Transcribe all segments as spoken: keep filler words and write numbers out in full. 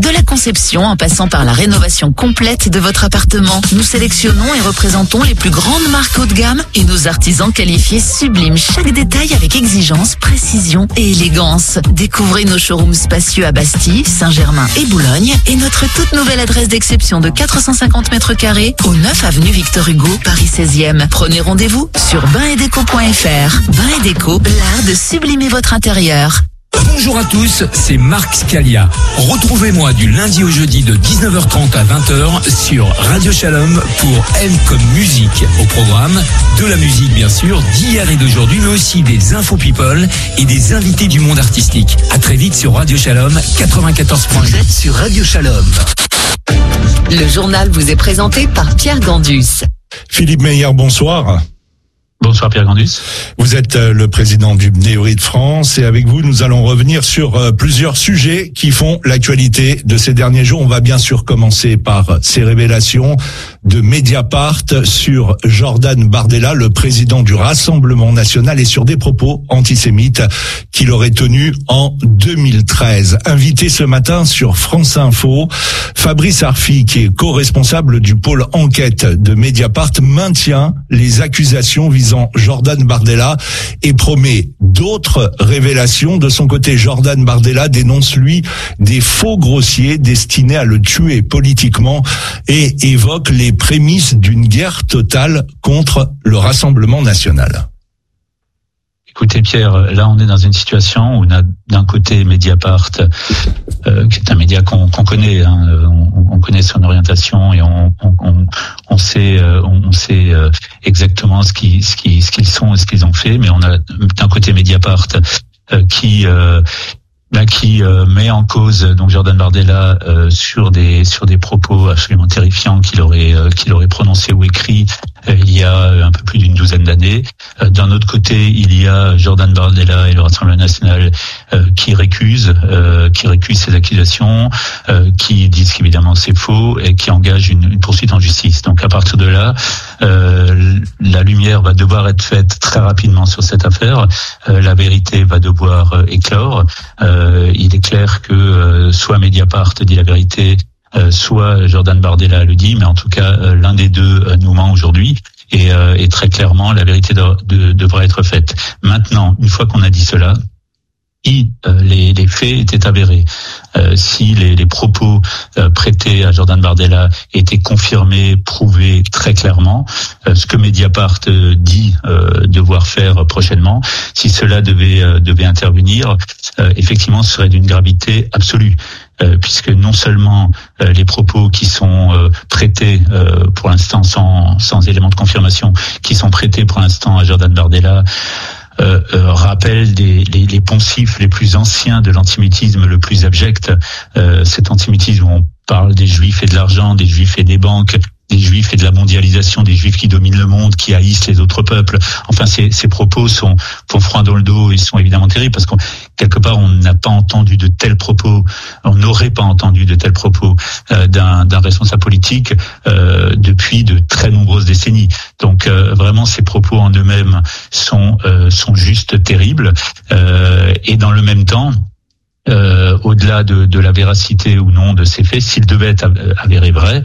De la conception en passant par la rénovation complète de votre appartement, nous sélectionnons et représentons les plus grandes marques haut de gamme et nos artisans qualifiés subliment chaque détail avec exigence, précision et élégance. Découvrez nos showrooms spacieux à Bastille, Saint-Germain et Boulogne et notre toute nouvelle adresse d'exception de quatre cent cinquante mètres carrés au neuf avenue Victor Hugo, Paris seizième. Prenez rendez-vous sur bain et déco point f r. Bain et Déco, l'art de sublimer votre intérieur. Bonjour à tous, c'est Marc Scalia. Retrouvez-moi du lundi au jeudi de dix-neuf heures trente à vingt heures sur Radio Shalom pour M comme musique. Au programme, de la musique bien sûr, d'hier et d'aujourd'hui, mais aussi des infos people et des invités du monde artistique. À très vite sur Radio Shalom quatre-vingt-quatorze point huit. Vous êtes sur Radio Shalom. Le journal vous est présenté par Pierre Gandus. Philippe Meyer, bonsoir. Bonsoir Pierre Gandus. Vous êtes le président du Bnéori de France et avec vous, nous allons revenir sur plusieurs sujets qui font l'actualité de ces derniers jours. On va bien sûr commencer par ces révélations de Mediapart sur Jordan Bardella, le président du Rassemblement national, et sur des propos antisémites qu'il aurait tenus en deux mille treize. Invité ce matin sur France Info, Fabrice Arfi, qui est co-responsable du pôle enquête de Mediapart, maintient les accusations visant Jordan Bardella et promet d'autres révélations. De son côté, Jordan Bardella dénonce, lui, des faux grossiers destinés à le tuer politiquement et évoque les prémices d'une guerre totale contre le Rassemblement national. Écoutez Pierre, là on est dans une situation où on a d'un côté Mediapart, euh, qui est un média qu'on, qu'on connaît, hein, on, on connaît son orientation et on, on, on sait, on sait exactement ce qu'ils, ce qu'ils, ce qu'ils sont et ce qu'ils ont fait, mais on a d'un côté Mediapart euh, qui euh, Là, qui euh, met en cause donc Jordan Bardella euh, sur des sur des propos absolument terrifiants qu'il aurait euh, qu'il aurait prononcés ou écrits euh, il y a un peu plus d'une douzaine d'années. Euh, d'un autre côté, il y a Jordan Bardella et le Rassemblement national euh, qui récusent euh, qui récusent ces accusations, euh, qui disent qu'évidemment c'est faux et qui engagent une, une poursuite en justice. Donc à partir de là, euh, la lumière va devoir être faite très rapidement sur cette affaire. Euh, la vérité va devoir euh, éclore. Euh, Euh, il est clair que euh, soit Mediapart dit la vérité, euh, soit Jordan Bardella le dit, mais en tout cas euh, l'un des deux euh, nous ment aujourd'hui. Et, euh, et très clairement, la vérité de, de, devra être faite. Maintenant, une fois qu'on a dit cela, si euh, les, les faits étaient avérés, euh, si les, les propos euh, prêtés à Jordan Bardella étaient confirmés, prouvés très clairement, euh, ce que Mediapart euh, dit euh, devoir faire prochainement, si cela devait euh, devait intervenir, euh, effectivement, ce serait d'une gravité absolue. Euh, puisque non seulement euh, les propos qui sont euh, prêtés euh, pour l'instant sans sans éléments de confirmation, qui sont prêtés pour l'instant à Jordan Bardella, Euh, euh, rappelle des, les, les poncifs les plus anciens de l'antisémitisme le plus abject, euh, cet antisémitisme où on parle des juifs et de l'argent, des juifs et des banques, des juifs et de la mondialisation, des juifs qui dominent le monde, qui haïssent les autres peuples. Enfin, ces, ces propos sont font froid dans le dos et sont évidemment terribles parce qu'on quelque part on n'a pas entendu de tels propos, on n'aurait pas entendu de tels propos euh, d'un, d'un responsable politique euh, depuis de très nombreuses décennies. Donc euh, vraiment, ces propos en eux-mêmes sont euh, sont juste terribles euh, et dans le même temps. Euh, au-delà de, de la véracité ou non de ces faits, s'ils devaient être avérés vrais,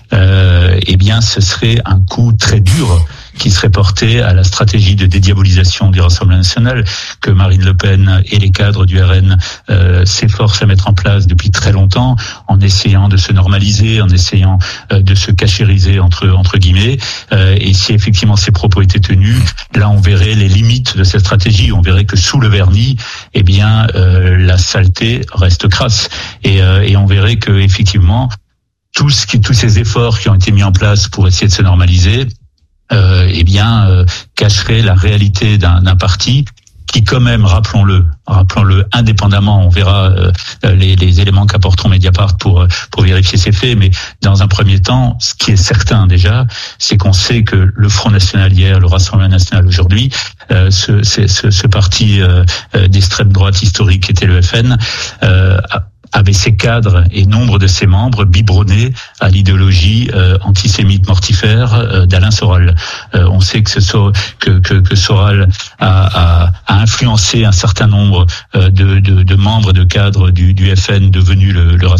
euh, eh bien, ce serait un coup très dur qui serait porté à la stratégie de dédiabolisation du Rassemblement national que Marine Le Pen et les cadres du R N euh, s'efforcent à mettre en place depuis très longtemps, en essayant de se normaliser, en essayant euh, de se cachériser entre entre guillemets. Euh, et si effectivement ces propos étaient tenus, là on verrait les limites de cette stratégie. On verrait que sous le vernis, eh bien euh, la saleté reste crasse. Et, euh, et on verrait que effectivement tout ce qui, tous ces efforts qui ont été mis en place pour essayer de se normaliser, Euh, eh bien, euh, cacherait la réalité d'un, d'un parti qui, quand même, rappelons-le, rappelons-le, indépendamment, on verra euh, les, les éléments qu'apporteront Mediapart pour pour vérifier ces faits, mais dans un premier temps, ce qui est certain déjà, c'est qu'on sait que le Front National hier, le Rassemblement National aujourd'hui, euh, ce, ce, ce parti euh, d'extrême droite historique qui était le F N, euh, avait ses cadres et nombre de ses membres biberonnés à l'idéologie euh, antisémite mortifère euh, d'Alain Soral. Euh, on sait que, ce so, que, que, que Soral a, a, a influencé un certain nombre euh, de, de, de membres, de cadres du, du F N devenu le, le Rassemblement national.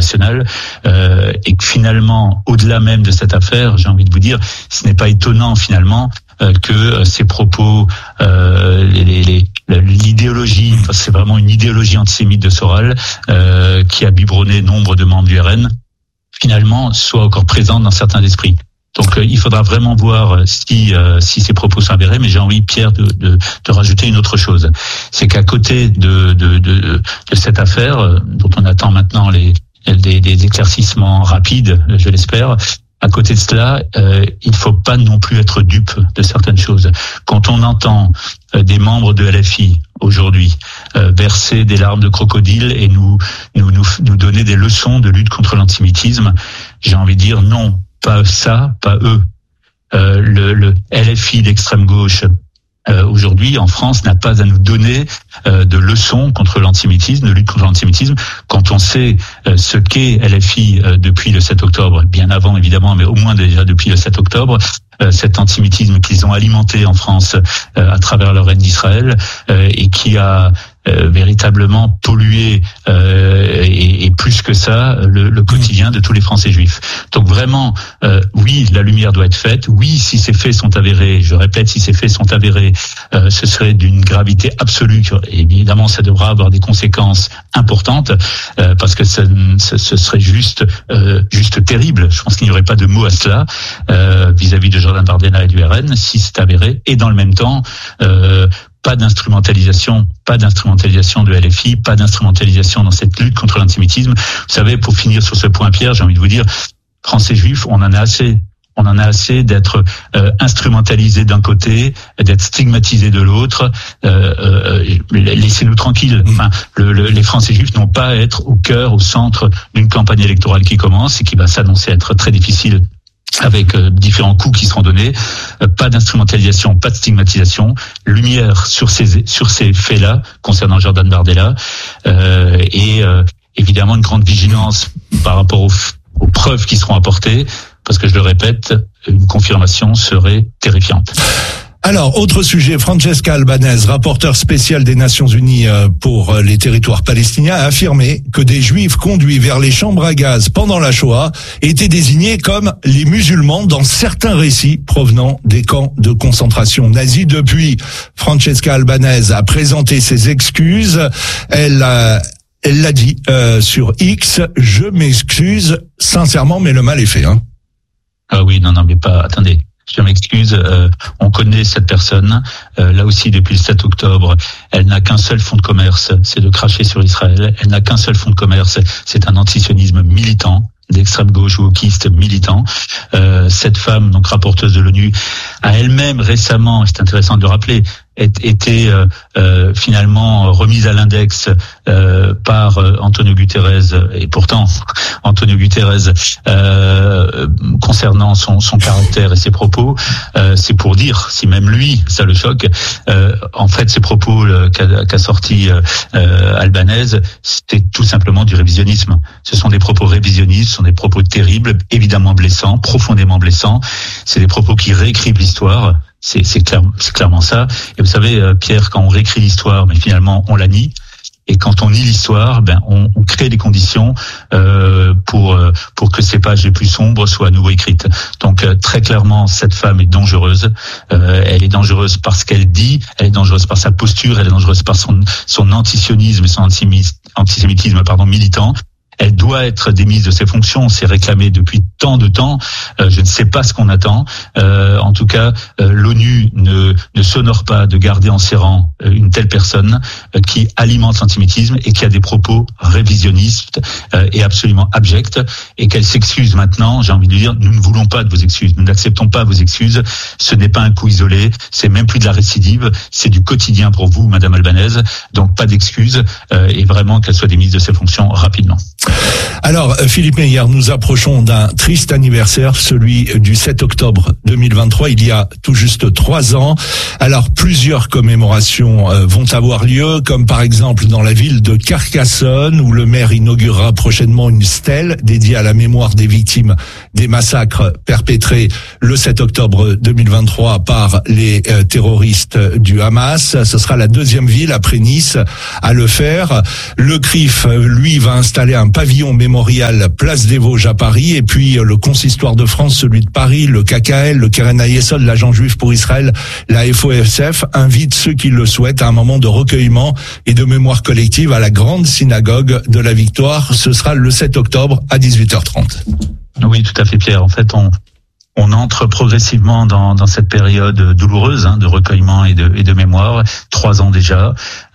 nationale, euh, et que finalement, au-delà même de cette affaire, j'ai envie de vous dire, ce n'est pas étonnant finalement euh, que euh, ces propos, euh, les, les, les, l'idéologie, c'est vraiment une idéologie antisémite de Soral euh, qui a biberonné nombre de membres du R N, finalement, soit encore présente dans certains esprits. Donc euh, il faudra vraiment voir si euh, si ces propos sont avérés, mais j'ai envie, Pierre, de, de, de rajouter une autre chose. C'est qu'à côté de, de, de, de cette affaire, euh, dont on attend maintenant les, des, des éclaircissements rapides, je l'espère, à côté de cela, euh, il ne faut pas non plus être dupe de certaines choses. Quand on entend euh, des membres de L F I aujourd'hui euh, verser des larmes de crocodile et nous, nous, nous, nous donner des leçons de lutte contre l'antisémitisme, j'ai envie de dire non. Pas ça, pas eux. Euh, le, le L F I d'extrême gauche euh, aujourd'hui en France n'a pas à nous donner euh, de leçons contre l'antisémitisme, de lutte contre l'antisémitisme, quand on sait euh, ce qu'est L F I euh, depuis le sept octobre, bien avant évidemment, mais au moins déjà depuis le sept octobre. Euh, cet antisémitisme qu'ils ont alimenté en France euh, à travers leur haine d'Israël euh, et qui a euh, véritablement pollué euh, et, et plus que ça le, le quotidien de tous les Français juifs. Donc vraiment, euh, oui, la lumière doit être faite. Oui, si ces faits sont avérés, je répète, si ces faits sont avérés, euh, ce serait d'une gravité absolue. Et évidemment, ça devra avoir des conséquences importantes euh, parce que ce, ce serait juste, euh, juste terrible. Je pense qu'il n'y aurait pas de mots à cela euh, vis-à-vis de Jordan Bardella et du R N si c'est avéré. Et dans le même temps, euh, pas d'instrumentalisation, pas d'instrumentalisation de L F I, pas d'instrumentalisation dans cette lutte contre l'antisémitisme. Vous savez, pour finir sur ce point, Pierre, j'ai envie de vous dire, Français juifs, on en a assez. On en a assez d'être euh, instrumentalisés d'un côté, d'être stigmatisés de l'autre. Euh, euh, laissez-nous tranquilles. Enfin, le, le, les Français juifs n'ont pas à être au cœur, au centre d'une campagne électorale qui commence et qui va s'annoncer être très difficile, avec euh, différents coups qui seront donnés. Euh, pas d'instrumentalisation, pas de stigmatisation. Lumière sur ces sur ces faits-là concernant Jordan Bardella euh, et euh, évidemment une grande vigilance par rapport aux, aux preuves qui seront apportées. Parce que je le répète, une confirmation serait terrifiante. Alors, autre sujet, Francesca Albanese, rapporteure spéciale des Nations Unies pour les territoires palestiniens, a affirmé que des Juifs conduits vers les chambres à gaz pendant la Shoah étaient désignés comme les musulmans dans certains récits provenant des camps de concentration nazis. Depuis, Francesca Albanese a présenté ses excuses. Elle a Elle l'a dit euh, sur X, je m'excuse sincèrement, mais le mal est fait. Hein. Ah oui, non, non, mais pas, attendez, je m'excuse, euh, on connaît cette personne, euh, là aussi depuis le sept octobre, elle n'a qu'un seul fonds de commerce, c'est de cracher sur Israël, elle n'a qu'un seul fonds de commerce, c'est un antisionisme militant, d'extrême gauche wokiste militant. Euh, cette femme, donc rapporteuse de l'ONU, a elle-même récemment, c'est intéressant de le rappeler, été euh, euh, finalement remise à l'index euh, par euh, Antonio Guterres, et pourtant Antonio Guterres euh, concernant son, son caractère et ses propos, euh, c'est pour dire, si même lui ça le choque, euh, en fait ces propos euh, qu'a, qu'a sorti euh, Albanese, c'était tout simplement du révisionnisme. Ce sont des propos révisionnistes, ce sont des propos terribles, évidemment blessants, profondément blessants. C'est des propos qui réécrivent l'histoire. C'est, c'est, clair, c'est clairement ça. Et vous savez, Pierre, quand on réécrit l'histoire, mais finalement on la nie. Et quand on nie l'histoire, ben on, on crée des conditions euh, pour pour que ces pages les plus sombres soient à nouveau écrites. Donc euh, très clairement, cette femme est dangereuse. Euh, elle est dangereuse parce qu'elle dit, elle est dangereuse par sa posture, elle est dangereuse par son son antisionisme et son antisémitisme pardon militant. Elle doit être démise de ses fonctions. C'est réclamé depuis tant de temps. Euh, je ne sais pas ce qu'on attend. Euh, en tout cas, euh, l'ONU ne, ne s'honore pas de garder en ses rangs euh, une telle personne euh, qui alimente l'antisémitisme et qui a des propos révisionnistes euh, et absolument abjects. Et qu'elle s'excuse maintenant. J'ai envie de dire, nous ne voulons pas de vos excuses. Nous n'acceptons pas vos excuses. Ce n'est pas un coup isolé. C'est même plus de la récidive. C'est du quotidien pour vous, Madame Albanese. Donc pas d'excuses euh, et vraiment qu'elle soit démise de ses fonctions rapidement. Alors, Philippe Meyer, nous approchons d'un triste anniversaire, celui du sept octobre deux mille vingt-trois, il y a tout juste trois ans. Alors, plusieurs commémorations euh, vont avoir lieu, comme par exemple dans la ville de Carcassonne, où le maire inaugurera prochainement une stèle dédiée à la mémoire des victimes des massacres perpétrés le sept octobre deux mille vingt-trois par les euh, terroristes du Hamas. Ce sera la deuxième ville après Nice à le faire. Le C R I F, lui, va installer un pavillon mémorial mémorial Place des Vosges à Paris, et puis le Consistoire de France, celui de Paris, le K K L, le Keren Hayesod, l'Agent Juif pour Israël, la F O S F invitent ceux qui le souhaitent à un moment de recueillement et de mémoire collective à la grande synagogue de la Victoire. Ce sera le sept octobre à dix-huit heures trente. Oui, tout à fait, Pierre. En fait, on On entre progressivement dans, dans cette période douloureuse hein, de recueillement et de, et de mémoire, trois ans déjà,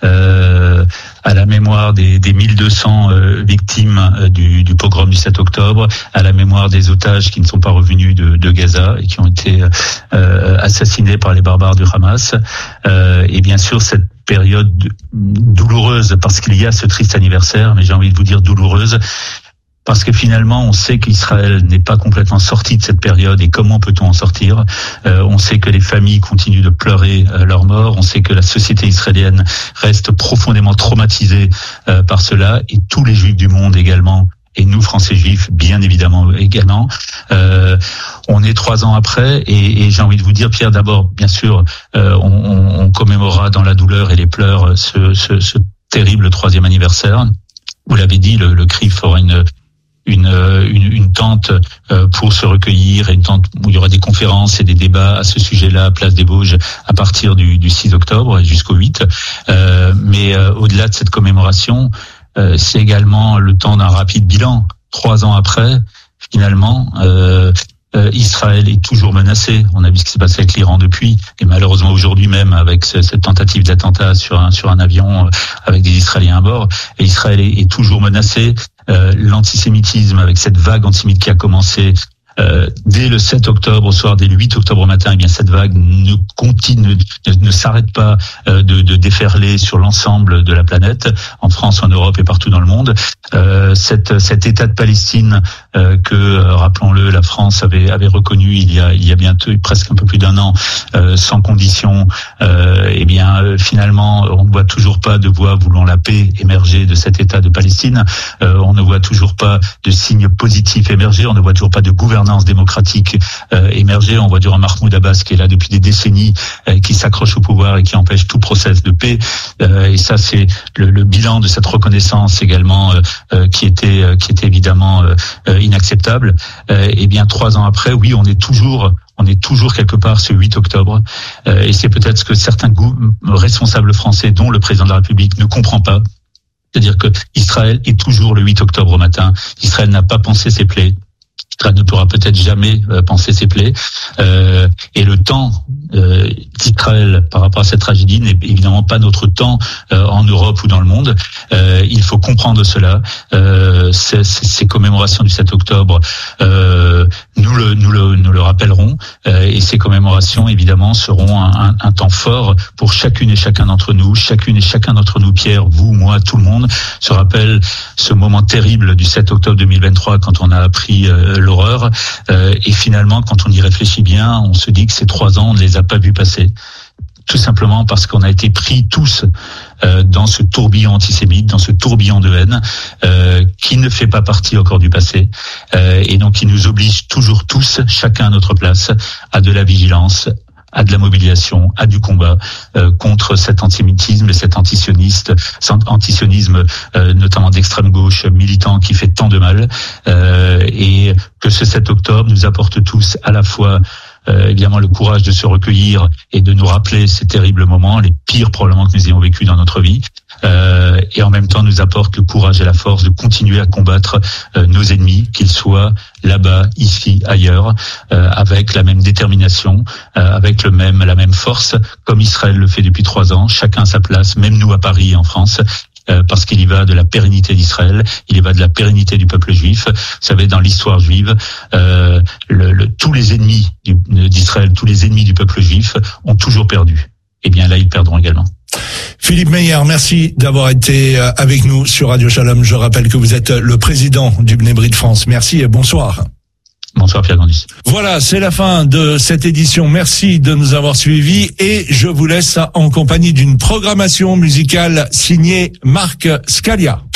euh, à la mémoire des, des mille deux cents euh, victimes euh, du, du pogrom du sept octobre, à la mémoire des otages qui ne sont pas revenus de, de Gaza et qui ont été euh, assassinés par les barbares du Hamas, euh, et bien sûr cette période douloureuse parce qu'il y a ce triste anniversaire, mais j'ai envie de vous dire douloureuse, parce que finalement, on sait qu'Israël n'est pas complètement sorti de cette période, et comment peut-on en sortir ? euh, On sait que les familles continuent de pleurer euh, leur mort, on sait que la société israélienne reste profondément traumatisée euh, par cela, et tous les Juifs du monde également, et nous, Français Juifs, bien évidemment également. Euh, on est trois ans après, et, et j'ai envie de vous dire, Pierre, d'abord, bien sûr, euh, on, on, on commémorera dans la douleur et les pleurs ce, ce, ce terrible troisième anniversaire. Vous l'avez dit, le, le C R I F aura une Une, une, une tente pour se recueillir, et une tente où il y aura des conférences et des débats à ce sujet-là, à Place des Vosges, à partir du, du six octobre jusqu'au huit. Euh, mais euh, au-delà de cette commémoration, euh, c'est également le temps d'un rapide bilan. Trois ans après, finalement, euh, euh, Israël est toujours menacé. On a vu ce qui s'est passé avec l'Iran depuis, et malheureusement aujourd'hui même avec ce, cette tentative d'attentat sur un sur un avion avec des Israéliens à bord. Et Israël est, est toujours menacé. Euh, l'antisémitisme, avec cette vague antisémite qui a commencé euh, dès le sept octobre au soir, dès le huit octobre au matin, eh bien cette vague ne continue, ne, ne s'arrête pas euh, de, de déferler sur l'ensemble de la planète, en France, en Europe et partout dans le monde. Euh, cette, cet État de Palestine euh, que, euh, rappelons-le, la France avait, avait reconnu il y a, il y a bientôt presque un peu plus d'un an, euh, sans condition. Euh, eh bien, euh, finalement, on ne voit toujours pas de voix voulant la paix émerger de cet État de Palestine. Euh, on ne voit toujours pas de signes positifs émerger. On ne voit toujours pas de gouvernance démocratique euh, émerger. On voit durant Mahmoud Abbas qui est là depuis des décennies, euh, qui s'accroche au pouvoir et qui empêche tout process de paix. Euh, et ça, c'est le, le bilan de cette reconnaissance également, euh, euh, qui était, euh, qui était évidemment euh, inacceptable. Euh, et bien trois ans après, oui, on est toujours On est toujours quelque part ce huit octobre, euh, et c'est peut-être ce que certains responsables français, dont le président de la République, ne comprend pas. C'est-à-dire que Israël est toujours le huit octobre au matin. Israël n'a pas pensé ses plaies. Israël ne pourra peut-être jamais euh, penser ses plaies. Euh, et le temps euh, d'Israël par rapport à cette tragédie n'est évidemment pas notre temps euh, en Europe ou dans le monde. Euh, il faut comprendre cela. Euh, ces, ces commémorations du sept octobre, euh, nous le nous le nous le rappellerons. Euh, et ces commémorations, évidemment, seront un, un, un temps fort pour chacune et chacun d'entre nous. Chacune et chacun d'entre nous, Pierre, vous, moi, tout le monde, se rappelle ce moment terrible du sept octobre deux mille vingt-trois, quand on a appris euh, l'horreur. Euh, et finalement, quand on y réfléchit bien, on se dit que ces trois ans, on ne les a pas vus passer. Tout simplement parce qu'on a été pris tous euh, dans ce tourbillon antisémite, dans ce tourbillon de haine, euh, qui ne fait pas partie encore du passé, euh, et donc qui nous oblige toujours tous, chacun à notre place, à de la vigilance, à de la mobilisation, à du combat euh, contre cet antisémitisme et cet antisioniste, cet antisionisme euh, notamment d'extrême gauche militant qui fait tant de mal, euh, et que ce sept octobre nous apporte tous à la fois Euh, évidemment le courage de se recueillir et de nous rappeler ces terribles moments, les pires probablement que nous ayons vécu dans notre vie, euh, et en même temps nous apporte le courage et la force de continuer à combattre euh, nos ennemis, qu'ils soient là-bas, ici, ailleurs, euh, avec la même détermination, euh, avec le même la même force, comme Israël le fait depuis trois ans, chacun à sa place, même nous à Paris et en France. Euh, parce qu'il y va de la pérennité d'Israël, il y va de la pérennité du peuple juif. Vous savez, dans l'histoire juive, euh, le, le, tous les ennemis du, d'Israël, tous les ennemis du peuple juif ont toujours perdu. Et bien là, ils perdront également. Philippe Meyer, merci d'avoir été avec nous sur Radio Shalom. Je rappelle que vous êtes le président du Bnei Brit de France. Merci et bonsoir. Bonsoir Pierre Grandis. Voilà, c'est la fin de cette édition. Merci de nous avoir suivis et je vous laisse en compagnie d'une programmation musicale signée Marc Scalia.